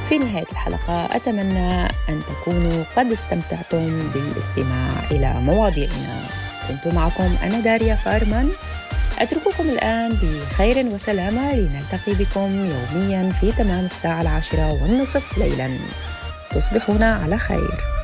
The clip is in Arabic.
في نهاية الحلقة أتمنى أن تكونوا قد استمتعتم بالاستماع إلى مواضيعنا. كنت معكم أنا داريا فارمان، أترككم الآن بخير وسلامة، لنلتقي بكم يومياً في تمام الساعة 10:30 ليلاً. تصبحون على خير.